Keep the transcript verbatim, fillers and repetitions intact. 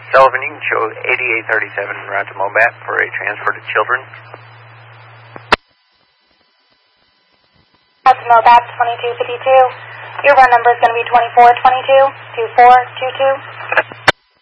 Sullivan, you can show eighty-eight thirty-seven route to Mobat for a transfer to Children. Route to Mobat twenty-two fifty-two. Your run number is going to be twenty-four twenty-two, two four two two.